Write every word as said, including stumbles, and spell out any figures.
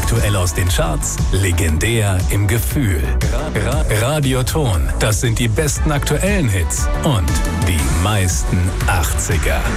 Aktuell aus den Charts, legendär im Gefühl. Ra Radioton, das sind die besten aktuellen Hits und die meisten achtziger.